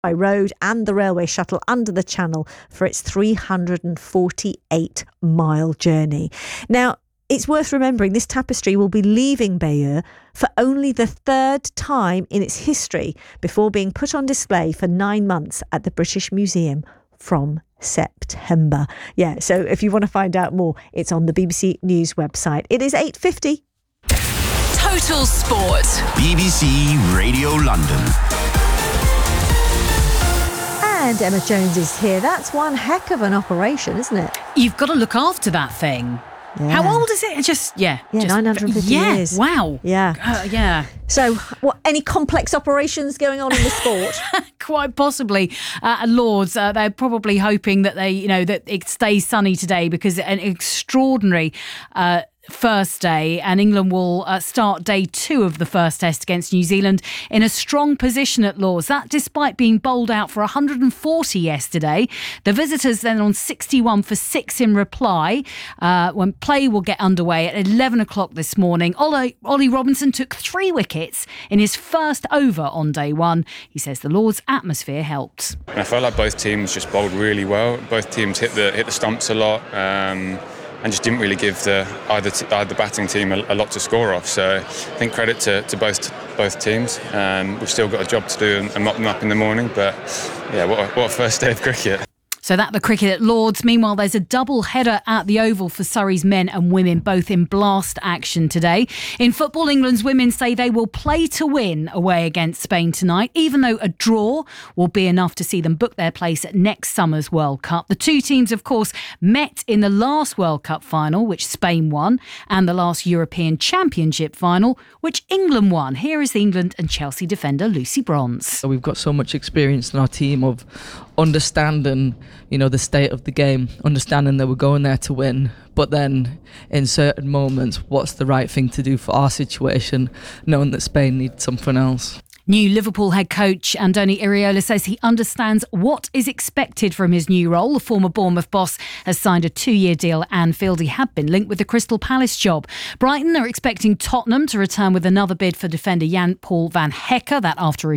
by road and the railway shuttle under the channel for its 348-mile journey. Now, it's worth remembering this tapestry will be leaving Bayeux for only the third time in its history before being put on display for 9 months at the British Museum from September. Yeah, so if you want to find out more, it's on the BBC News website. It is 8:50. Total Sport. BBC Radio London. And Emma Jones is here. That's one heck of an operation, isn't it? You've got to look after that thing. Yeah. How old is it? Just 950 years. Wow. Yeah. Yeah. So, any complex operations going on in the sport? Quite possibly. Lords, they're probably hoping that that it stays sunny today, because an extraordinary first day, and England will start day 2 of the first test against New Zealand in a strong position at Lords. That despite being bowled out for 140 yesterday. The visitors then on 61 for 6 in reply, when play will get underway at 11 o'clock this morning. Ollie Robinson took 3 wickets in his first over on day 1. He says the Lords atmosphere helped. I felt like both teams just bowled really well. Both teams hit the stumps a lot. And just didn't really give either batting team a lot to score off. So I think credit to both teams. We've still got a job to do and mop them up in the morning. But yeah, what a first day of cricket. So that the cricket at Lords. Meanwhile, there's a double header at the Oval for Surrey's men and women, both in blast action today. In football, England's women say they will play to win away against Spain tonight, even though a draw will be enough to see them book their place at next summer's World Cup. The two teams, of course, met in the last World Cup final, which Spain won, and the last European Championship final, which England won. Here is the England and Chelsea defender Lucy Bronze. We've got so much experience in our team of understanding, the state of the game, understanding that we're going there to win, but then in certain moments, what's the right thing to do for our situation, knowing that Spain needs something else. New Liverpool head coach Andoni Iraola says he understands what is expected from his new role. The former Bournemouth boss has signed a 2-year deal at Anfield. He had been linked with the Crystal Palace job. Brighton are expecting Tottenham to return with another bid for defender Jan Paul van Hekke, that after